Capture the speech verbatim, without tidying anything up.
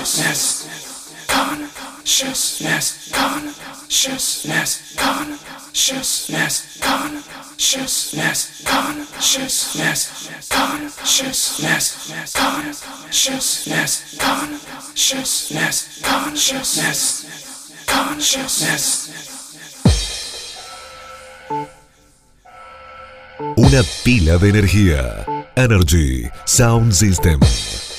Consciousness, consciousness, consciousness, consciousness, consciousness, consciousness, consciousness, consciousness, consciousness, consciousness. Una pila de energía. Energy Sound System.